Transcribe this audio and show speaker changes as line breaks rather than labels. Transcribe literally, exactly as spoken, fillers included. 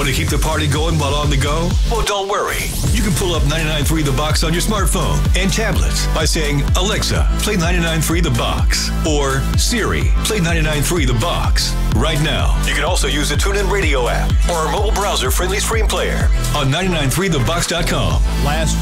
Want to keep the party going while on the go? Well, don't worry. You can pull up ninety-nine point three The Box on your smartphone and tablets by saying, Alexa, play ninety-nine point three The Box. Or, Siri, play ninety-nine point three The Box. Right now. You can also use the TuneIn Radio app or our mobile browser-friendly stream player on ninety-nine point three the box dot com.
Last